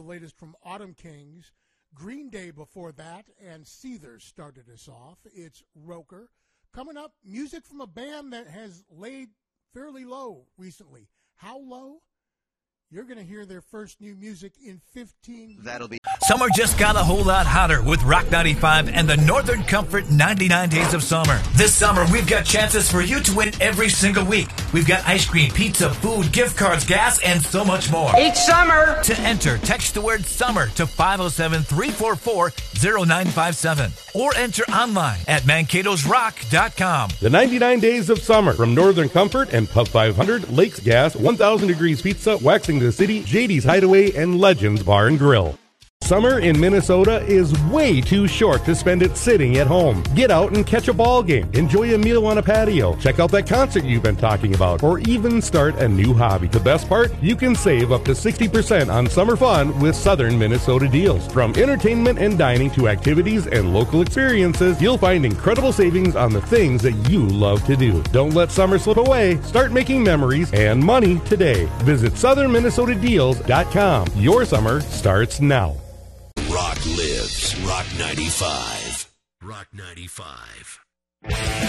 latest from Autumn Kings. Green Day before that, and Seether started us off. It's Roker. Coming up, music from a band that has laid fairly low recently. How low? You're going to hear their first new music in 15 years. That'll be. Summer just got a whole lot hotter with Rock 95 and the Northern Comfort 99 Days of Summer. This summer, we've got chances for you to win every single week. We've got ice cream, pizza, food, gift cards, gas, and so much more. Each summer! To enter, text the word SUMMER to 507-344-0957 or enter online at mankatosrock.com. The 99 Days of Summer from Northern Comfort and Pub 500, Lakes Gas, 1000 Degrees Pizza, Waxing the City, JD's Hideaway, and Legends Bar and Grill. Summer in Minnesota is way too short to spend it sitting at home. Get out and catch a ball game, enjoy a meal on a patio, check out that concert you've been talking about, or even start a new hobby. The best part? You can save up to 60% on summer fun with Southern Minnesota deals. From entertainment and dining to activities and local experiences, you'll find incredible savings on the things that you love to do. Don't let summer slip away. Start making memories and money today. Visit southernminnesotadeals.com. Your summer starts now. Rock lives. Rock 95. Rock 95.